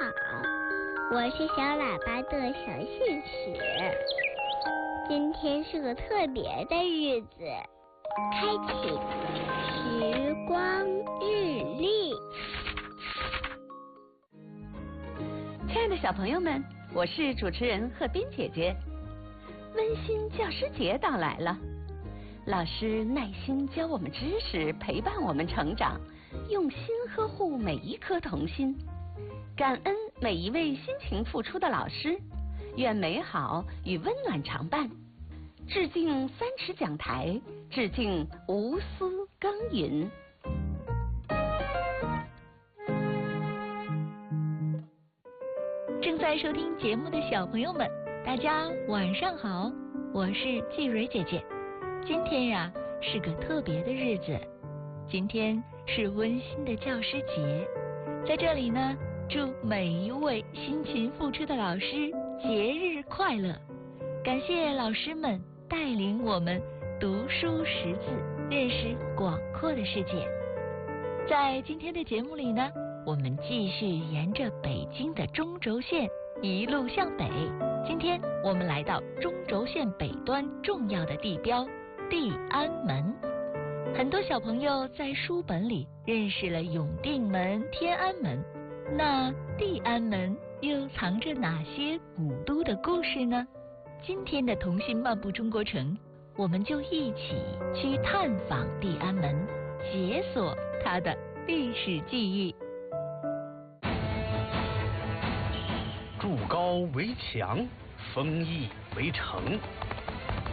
我是小喇叭的小信使。今天是个特别的日子，开启时光日历。 亲爱的小朋友们，我是主持人贺斌姐姐。温馨教师节到来了，老师耐心教我们知识，陪伴我们成长，用心呵护每一颗童心，感恩每一位辛勤付出的老师，愿美好与温暖常伴。致敬三尺讲台，致敬无私耕耘。 正在收听节目的小朋友们，大家晚上好，我是季蕊姐姐。今天呀，是个特别的日子，今天是温馨的教师节，在这里呢，祝每一位辛勤付出的老师节日快乐！感谢老师们带领我们读书识字，认识广阔的世界。在今天的节目里呢，我们继续沿着北京的中轴线一路向北。今天我们来到中轴线北端重要的地标地安门。很多小朋友在书本里认识了永定门、天安门，那地安门又藏着哪些古都的故事呢？今天的童心漫步中国城，我们就一起去探访地安门，解锁它的历史记忆。 筑高为墙，丰邑为城。